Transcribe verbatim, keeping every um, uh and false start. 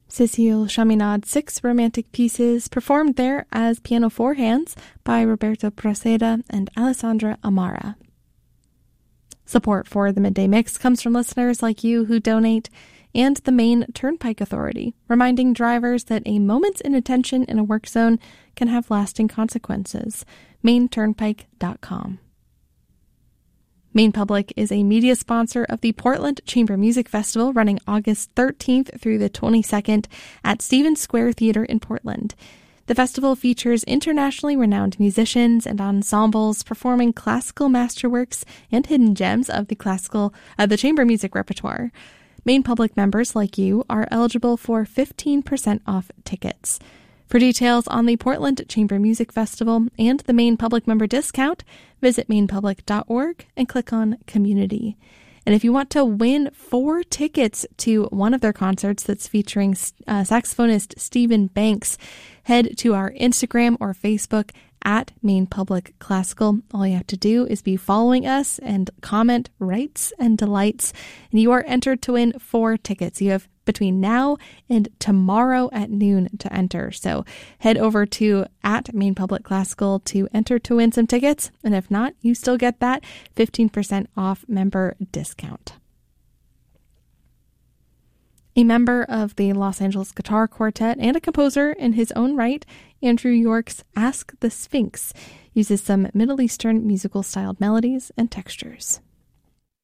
Cécile Chaminade's six romantic pieces performed there as piano four hands by Roberto Proceda and Alessandra Amara. Support for the Midday Mix comes from listeners like you who donate, and the Maine Turnpike Authority, reminding drivers that a moment's inattention in a work zone can have lasting consequences. maine turnpike dot com. Maine Public is a media sponsor of the Portland Chamber Music Festival, running August thirteenth through the twenty-second at Stevens Square Theater in Portland. The festival features internationally renowned musicians and ensembles performing classical masterworks and hidden gems of the classical uh, the chamber music repertoire. Maine Public members like you are eligible for fifteen percent off tickets. For details on the Portland Chamber Music Festival and the Maine Public member discount, visit maine public dot org and click on Community. And if you want to win four tickets to one of their concerts that's featuring uh, saxophonist Stephen Banks, head to our Instagram or Facebook at Maine Public Classical. All you have to do is be following us and comment rights and delights, and you are entered to win four tickets. You have between now and tomorrow at noon to enter. So head over to at Maine Public Classical to enter to win some tickets. And if not, you still get that fifteen percent off member discount. A member of the Los Angeles Guitar Quartet and a composer in his own right, Andrew York's Ask the Sphinx uses some Middle Eastern musical styled melodies and textures.